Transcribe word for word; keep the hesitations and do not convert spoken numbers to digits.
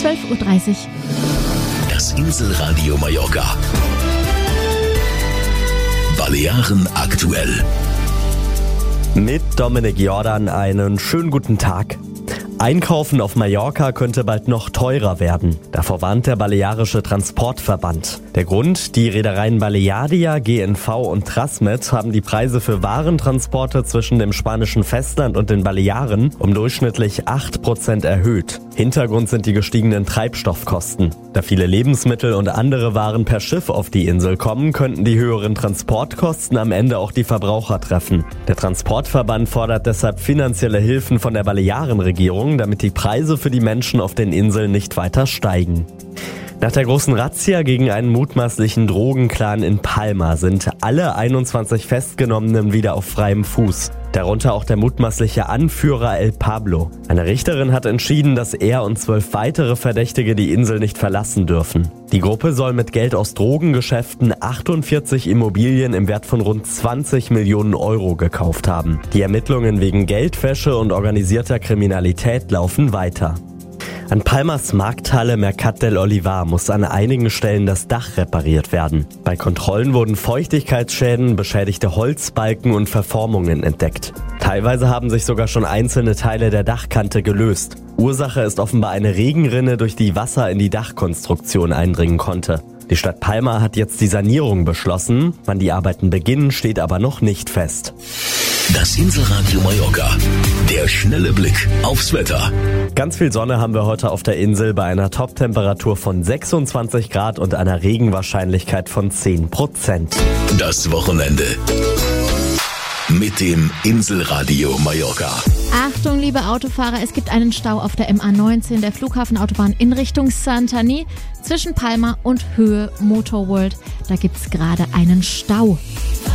zwölf Uhr dreißig. Das Inselradio Mallorca. Balearen aktuell. Mit Dominik Jordan einen schönen guten Tag. Einkaufen auf Mallorca könnte bald noch teurer werden. Davor warnt der Balearische Transportverband. Der Grund: Die Reedereien Balearia, G N V und Trasmet haben die Preise für Warentransporte zwischen dem spanischen Festland und den Balearen um durchschnittlich acht Prozent erhöht. Hintergrund sind die gestiegenen Treibstoffkosten. Da viele Lebensmittel und andere Waren per Schiff auf die Insel kommen, könnten die höheren Transportkosten am Ende auch die Verbraucher treffen. Der Transportverband fordert deshalb finanzielle Hilfen von der Balearenregierung, damit die Preise für die Menschen auf den Inseln nicht weiter steigen. Nach der großen Razzia gegen einen mutmaßlichen Drogenclan in Palma sind alle einundzwanzig Festgenommenen wieder auf freiem Fuß. Darunter auch der mutmaßliche Anführer El Pablo. Eine Richterin hat entschieden, dass er und zwölf weitere Verdächtige die Insel nicht verlassen dürfen. Die Gruppe soll mit Geld aus Drogengeschäften achtundvierzig Immobilien im Wert von rund zwanzig Millionen Euro gekauft haben. Die Ermittlungen wegen Geldwäsche und organisierter Kriminalität laufen weiter. An Palmas Markthalle Mercat del Olivar muss an einigen Stellen das Dach repariert werden. Bei Kontrollen wurden Feuchtigkeitsschäden, beschädigte Holzbalken und Verformungen entdeckt. Teilweise haben sich sogar schon einzelne Teile der Dachkante gelöst. Ursache ist offenbar eine Regenrinne, durch die Wasser in die Dachkonstruktion eindringen konnte. Die Stadt Palma hat jetzt die Sanierung beschlossen. Wann die Arbeiten beginnen, steht aber noch nicht fest. Das Inselradio Mallorca. Der schnelle Blick aufs Wetter. Ganz viel Sonne haben wir heute auf der Insel bei einer Top-Temperatur von sechsundzwanzig Grad und einer Regenwahrscheinlichkeit von zehn Prozent. Das Wochenende mit dem Inselradio Mallorca. Achtung, liebe Autofahrer, es gibt einen Stau auf der M A neunzehn, der Flughafenautobahn in Richtung Santani, zwischen Palma und Höhe Motorworld. Da gibt's gerade einen Stau.